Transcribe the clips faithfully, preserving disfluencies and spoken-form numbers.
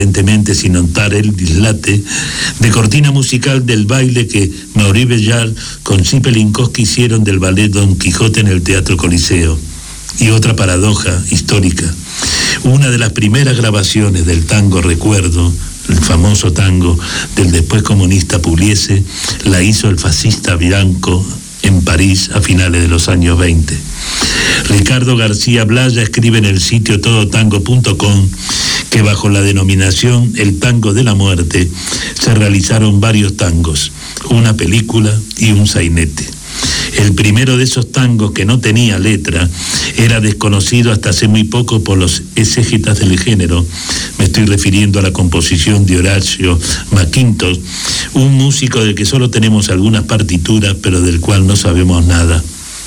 aparentemente sin notar el dislate, de cortina musical del baile que Maurice Bellal con Zipe-Linkowski hicieron del ballet Don Quijote en el Teatro Coliseo. Y otra paradoja histórica. Una de las primeras grabaciones del tango Recuerdo, el famoso tango del después comunista Pugliese, la hizo el fascista Bianco en París a finales de los años veinte. Ricardo García Blaya escribe en el sitio todo tango punto com que bajo la denominación El Tango de la Muerte se realizaron varios tangos, una película y un sainete. El primero de esos tangos, que no tenía letra, era desconocido hasta hace muy poco por los exégetas del género. Me estoy refiriendo a la composición de Horacio McIntosh, un músico del que solo tenemos algunas partituras, pero del cual no sabemos nada.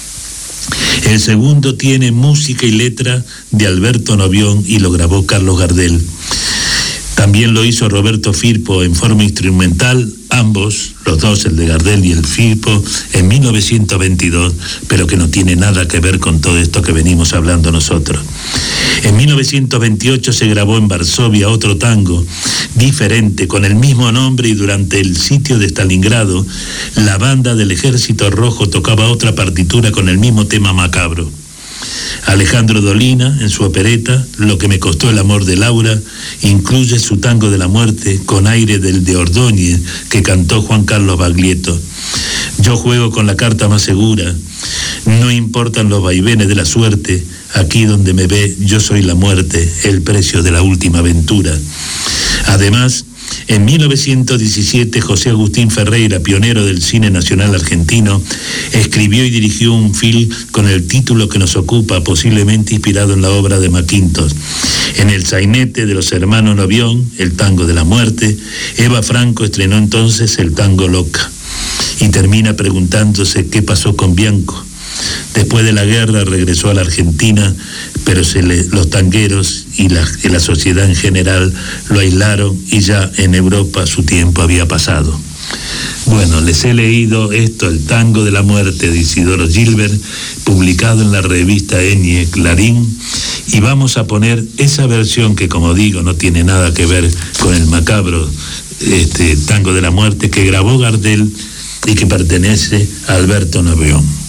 El segundo tiene música y letra de Alberto Novión y lo grabó Carlos Gardel. También lo hizo Roberto Firpo en forma instrumental, ambos, los dos, el de Gardel y el Firpo, en mil novecientos veintidós, pero que no tiene nada que ver con todo esto que venimos hablando nosotros. En mil novecientos veintiocho se grabó en Varsovia otro tango diferente, con el mismo nombre, y durante el sitio de Stalingrado, la banda del Ejército Rojo tocaba otra partitura con el mismo tema macabro. Alejandro Dolina, en su opereta Lo que me costó el amor de Laura, incluye su tango de la muerte con aire del de Ordóñez que cantó Juan Carlos Baglietto. Yo juego con la carta más segura, no importan los vaivenes de la suerte, aquí donde me ve yo soy la muerte, el precio de la última aventura. Además, en mil novecientos diecisiete, José Agustín Ferreira, pionero del cine nacional argentino, escribió y dirigió un film con el título que nos ocupa, posiblemente inspirado en la obra de McIntosh. En el sainete de los hermanos Novión, el tango de la muerte, Eva Franco estrenó entonces el tango Loca, y termina preguntándose qué pasó con Bianco. Después de la guerra regresó a la Argentina, pero se le, los tangueros y la, y la sociedad en general lo aislaron y ya en Europa su tiempo había pasado. Bueno, les he leído esto, El Tango de la Muerte de Isidoro Gilbert, publicado en la revista Enie Clarín, y vamos a poner esa versión que, como digo, no tiene nada que ver con el macabro este, Tango de la Muerte que grabó Gardel y que pertenece a Alberto Novión.